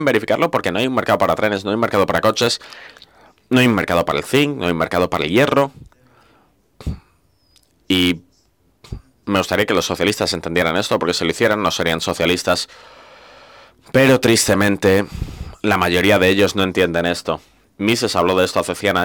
verificarlo porque no hay un mercado para trenes, no hay un mercado para coches, no hay un mercado para el zinc, no hay un mercado para el hierro. Y me gustaría que los socialistas entendieran esto, porque si lo hicieran no serían socialistas. Pero tristemente, la mayoría de ellos no entienden esto. Mises habló de esto hace 100 años.